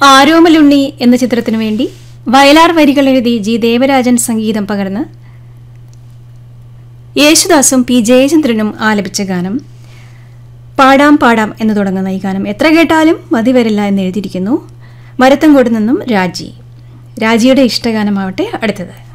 ആരോമലുണ്ണി എന്ന ചിത്രത്തിനു വേണ്ടി വയലാർ വരികൾ എഴുതി ജി ദേവരാജൻ സംഗീതം പകർന്ന് യേശുദാസും പി ജയചന്ദ്രനും ആലപിച്ച ഗാനം പാടാം പാടാം എന്ന് തുടങ്ങുന്ന ഈ ഗാനം എത്ര കേട്ടാലും മതി വരില്ല എന്ന് എഴുതിയിരിക്കുന്നു. മരത്തങ്കോട് നിന്നും രാജിയുടെ ഇഷ്ടഗാനമാവട്ടെ അടുത്തത്.